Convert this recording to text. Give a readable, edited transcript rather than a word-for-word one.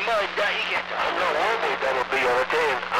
mud, you can't talk. I'm not worried, double B on the 10.